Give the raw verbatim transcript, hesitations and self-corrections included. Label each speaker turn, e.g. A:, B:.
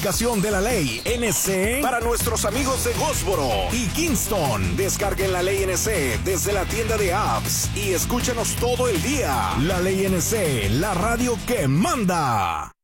A: aplicación de La Ley N C para nuestros amigos de Goldsboro y Kingston. Descarguen La Ley N C desde la tienda de apps y escúchanos todo el día. La Ley N C, la radio que manda.